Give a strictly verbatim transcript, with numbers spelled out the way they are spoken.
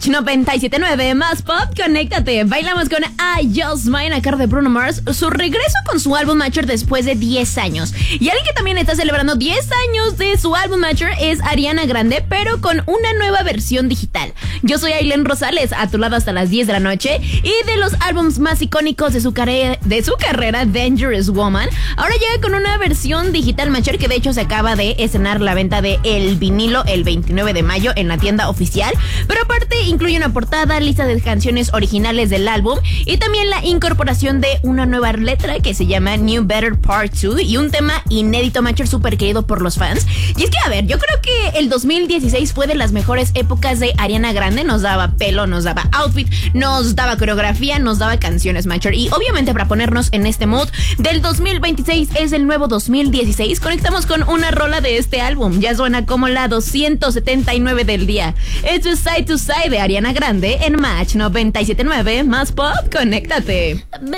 noventa y siete punto nueve más pop, conéctate. Bailamos con I Just Mine a cargo de Bruno Mars, su regreso con su álbum Mature después de diez años. Y alguien que también está celebrando diez años de su álbum Mature es Ariana Grande, pero con una nueva versión digital. Yo soy Ailén Rosales, a tu lado hasta las diez de la noche. Y de los álbums más icónicos de su, care- de su carrera, Dangerous Woman, ahora llega con una versión digital Mature, que de hecho se acaba de estrenar la venta de el vinilo el veintinueve de mayo en la tienda oficial. Pero aparte incluye una portada, lista de canciones originales del álbum y también la incorporación de una nueva letra que se llama New Better Part dos y un tema inédito Mature súper querido por los fans. Y es que, a ver, yo creo que el dos mil dieciséis fue de las mejores épocas de Ariana Grande. Nos daba pelo, nos daba outfit, nos daba coreografía, nos daba canciones Mature. Y obviamente para ponernos en este mood del dos mil veintiséis es el nuevo dos mil dieciséis, conectamos con una rola de este álbum. Ya suena como la doscientos setenta y nueve del día. Esto es Side to Side de Ariana Grande en Match noventa y siete punto nueve más pop, conéctate.